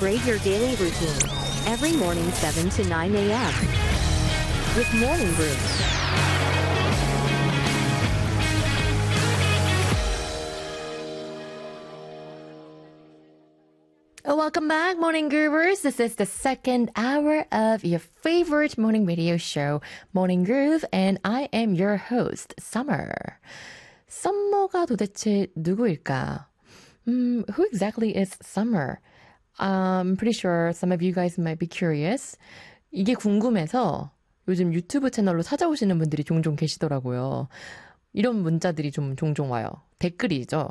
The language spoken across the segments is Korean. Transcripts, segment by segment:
upgrade your daily routine. Every morning 7 to 9 a.m. with Morning Groove. Welcome back, Morning Groovers. This is the second hour of your favorite morning radio show, Morning Groove, and I am your host, Summer. Summer가 도대체 누구일까? Who exactly is Summer? I'm pretty sure some of you guys might be curious. 이게 궁금해서 요즘 유튜브 채널로 찾아오시는 분들이 종종 계시더라고요. 이런 문자들이 좀 종종 와요. 댓글이죠.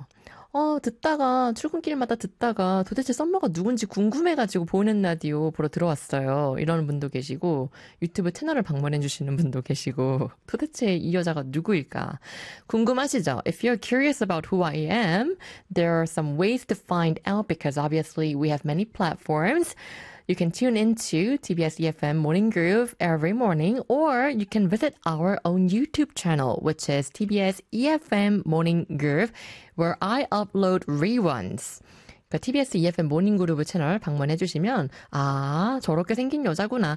출근길마다 듣다가 도대체 썸머가 누군지 궁금해가지고 보는 라디오 보러 들어왔어요. 이러는 분도 계시고, 유튜브 채널을 방문해주시는 분도 계시고, 도대체 이 여자가 누구일까? 궁금하시죠? If you're curious about who I am, there are some ways to find out because obviously we have many platforms. You can tune into TBS EFM Morning Groove every morning, or you can visit our own YouTube channel, which is TBS EFM Morning Groove, where I upload reruns. 그러니까 TBS EFM 모닝 그루브 채널 방문해 주시면 저렇게 생긴 여자구나.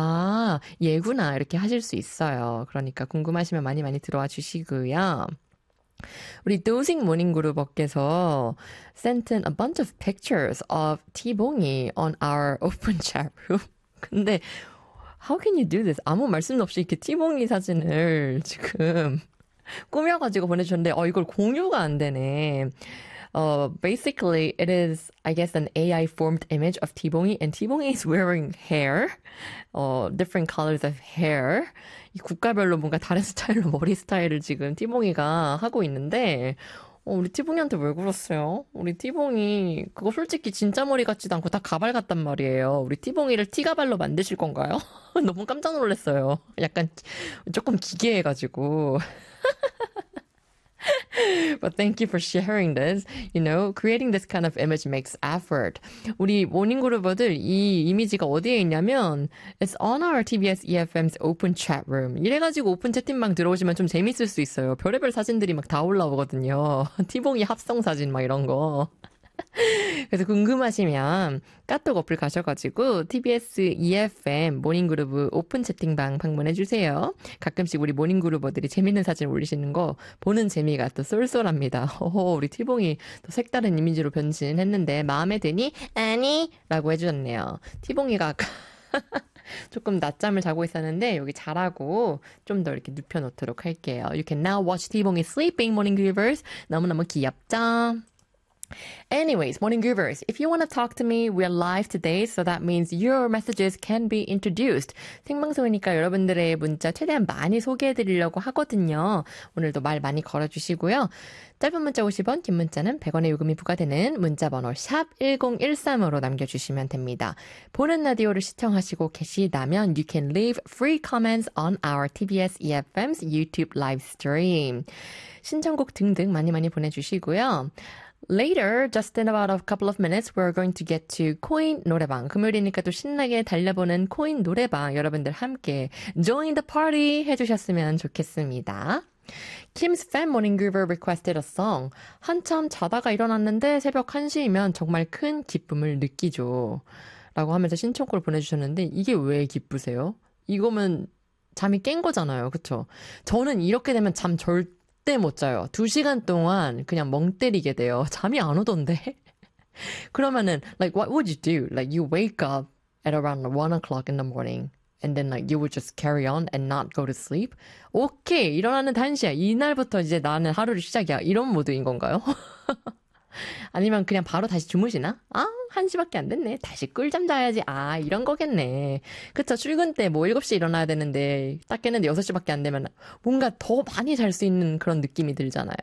얘구나. 이렇게 하실 수 있어요. 그러니까 궁금하시면 많이 들어와 주시고요. 우리 도싱 모닝그룹업께서 sent in a bunch of pictures of T-봉이 on our open chat room. 근데 how can you do this? 아무 말씀 없이 이렇게 T-봉이 사진을 지금 꾸며가지고 보내주셨는데 이걸 공유가 안 되네. Basically, it is, I guess, an AI-formed image of T-봉이, and T-봉이 is wearing hair, different colors of hair. 이 국가별로 뭔가 다른 스타일로 머리 스타일을 지금 T-봉이가 하고 있는데, 우리 T-봉이한테 왜 그랬어요? 우리 T-봉이, 그거 솔직히 진짜 머리 같지도 않고 다 가발 같단 말이에요. 우리 T-봉이를 T-가발로 만드실 건가요? 너무 깜짝 놀랐어요. 약간, 조금 기괴해가지고. But thank you for sharing this. You know, creating this kind of image makes effort. 우리 모닝그루버들 이 이미지가 어디에 있냐면 It's on our TBS EFM's open chat room. 이래가지고 오픈 채팅방 들어오시면 좀 재밌을 수 있어요. 별의별 사진들이 막 다 올라오거든요. 티봉이 합성 사진 막 이런 거. 그래서 궁금하시면 카톡 어플 가셔가지고 TBS EFM 모닝그루브 오픈 채팅방 방문해주세요. 가끔씩 우리 모닝그루버들이 재밌는 사진 올리시는 거 보는 재미가 또 쏠쏠합니다. 우리 티봉이 또 색다른 이미지로 변신했는데 마음에 드니? 아니! 라고 해주셨네요. 티봉이가 아까 조금 낮잠을 자고 있었는데 여기 자라고 좀 더 이렇게 눕혀놓도록 할게요. You can now watch 티봉이 sleeping morning groovers. 너무너무 귀엽죠? Anyways, Morning Groovers, if you want to talk to me, we're live today, so that means your messages can be introduced. 생방송이니까 여러분들의 문자 최대한 많이 소개해드리려고 하거든요. 오늘도 말 많이 걸어주시고요. 짧은 문자 50원, 긴 문자는 100원의 요금이 부과되는 문자번호 샵 1013으로 남겨주시면 됩니다. 보는 라디오를 시청하시고 계시다면 you can leave free comments on our TBS EFM's YouTube live stream. 신청곡 등등 많이 보내주시고요. Later, just in about a couple of minutes, we're going to get to 코인 노래방. 금요일이니까 또 신나게 달려보는 코인 노래방. 여러분들 함께 join the party 해주셨으면 좋겠습니다. Kim's fan morning groover requested a song. 한참 자다가 일어났는데 새벽 1시이면 정말 큰 기쁨을 느끼죠. 라고 하면서 신청곡을 보내주셨는데 이게 왜 기쁘세요? 이거면 잠이 깬 거잖아요. 그쵸? 저는 이렇게 되면 잠 절대 못 자요. 2시간 동안 그냥 멍 때리게 돼요. 잠이 안 오던데. 그러면은, like, what would you do? Like, you wake up at around 1 o'clock in the morning, and then, like, you would just carry on and not go to sleep? 오케이, 일어나는 1시야. 이날부터 이제 나는 하루를 시작이야. 이런 모드인 건가요? 아니면 그냥 바로 다시 주무시나? 1시밖에 안 됐네. 다시 꿀잠 자야지. 이런 거겠네. 그쵸. 출근 때 뭐 7시에 일어나야 되는데 딱 깼는데 6시밖에 안 되면 뭔가 더 많이 잘 수 있는 그런 느낌이 들잖아요.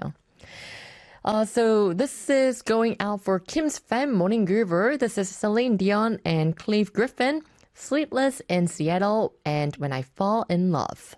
So this is going out for Kim's fan morning groover. This is Celine Dion and Cleve Griffin. Sleepless in Seattle and When I Fall in Love.